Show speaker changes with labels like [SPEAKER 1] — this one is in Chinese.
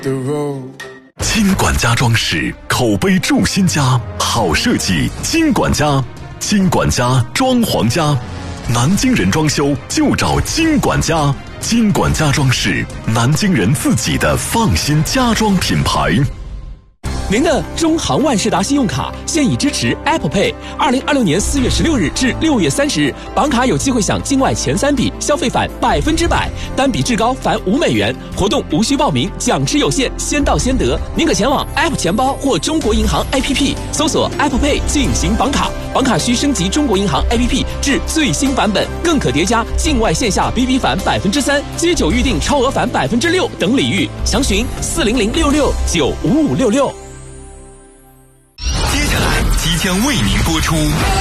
[SPEAKER 1] 金管家装饰，口碑筑新家，好设计金管家，金管家装潢家，南京人装修就找金管家，金管家装饰，南京人自己的放心家装品牌。
[SPEAKER 2] 您的中航万事达信用卡现已支持 Apple Pay。2026年4月16日至6月30日，绑卡有机会享境外前3笔消费返100%，单笔至高返5美元。活动无需报名，奖池有限，先到先得。您可前往 App 钱包或中国银行 APP 搜索 Apple Pay 进行绑卡，绑卡需升级中国银行 APP 至最新版本，更可叠加境外线下 BB 返3%、街9预订超额返6%等礼遇。详询40066955566。
[SPEAKER 1] 接下来即将为您播出